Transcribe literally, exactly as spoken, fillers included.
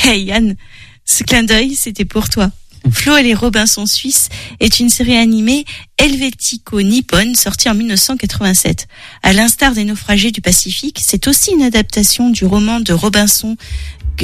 Hey Yann, ce clin d'œil, c'était pour toi. Flo et les Robinson Suisses est une série animée helvético-nippone sortie en dix-neuf cent quatre-vingt-sept. À l'instar des Naufragés du Pacifique, c'est aussi une adaptation du roman de Robinson